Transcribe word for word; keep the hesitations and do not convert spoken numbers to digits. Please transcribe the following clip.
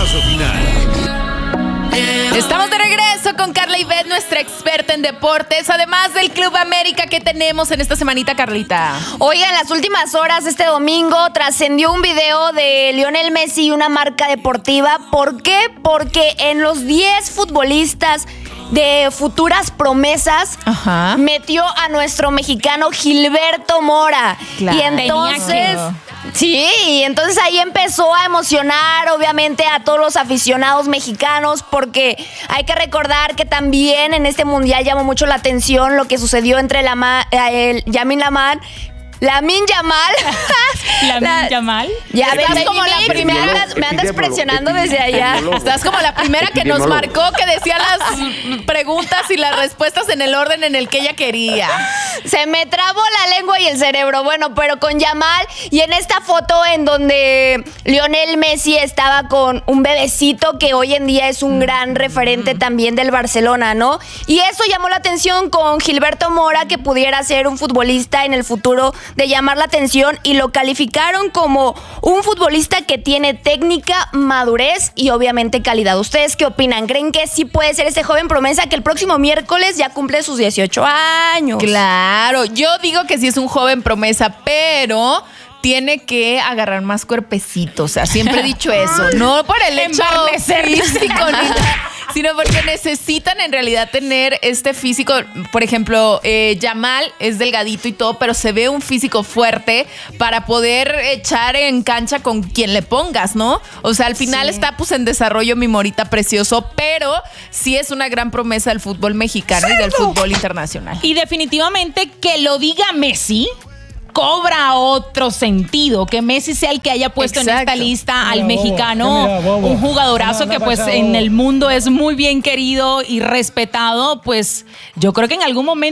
Paso final. Estamos de regreso con Carla Ivette, nuestra experta en deportes, además del Club América que tenemos en esta semanita, Carlita. Oigan, en las últimas horas este domingo trascendió un video de Lionel Messi y una marca deportiva. ¿Por qué? Porque en los diez futbolistas de futuras promesas, Ajá. metió a nuestro mexicano Gilberto Mora. Claro. Y entonces... Tenía que... Sí, y entonces ahí empezó a emocionar obviamente a todos los aficionados mexicanos, porque hay que recordar que también en este mundial llamó mucho la atención lo que sucedió entre la el Yamin Lamán Lamin Yamal. Lamin Yamal. Ya ves, Estás como la primera, me andas, me andas presionando desde allá. Estás como la primera que nos marcó, que decía las preguntas y las respuestas en el orden en el que ella quería. Se me trabó la lengua y el cerebro. Bueno, pero con Yamal, y en esta foto en donde Lionel Messi estaba con un bebecito que hoy en día es un gran referente también del Barcelona, ¿no? Y eso llamó la atención con Gilberto Mora, que pudiera ser un futbolista en el futuro de llamar la atención, y lo calificaron como un futbolista que tiene técnica, madurez y obviamente calidad. ¿Ustedes qué opinan? ¿Creen que sí puede ser este joven promesa que el próximo miércoles ya cumple sus dieciocho años? Claro, yo digo que sí es un joven promesa, pero tiene que agarrar más cuerpecito. O sea, siempre he dicho eso. No por el hecho físico, ni nada, sino porque necesitan en realidad tener este físico. Por ejemplo, eh, Yamal es delgadito y todo, pero se ve un físico fuerte para poder echar en cancha con quien le pongas, ¿no? O sea, al final sí. está pues en desarrollo mi Morita precioso, pero sí es una gran promesa del fútbol mexicano y del fútbol internacional. Y definitivamente que lo diga Messi cobra otro sentido, que Messi sea el que haya puesto Exacto. en esta lista al mira, mexicano, mira, bobo. un jugadorazo que pues en el mundo es muy bien querido y respetado. Pues yo creo que en algún momento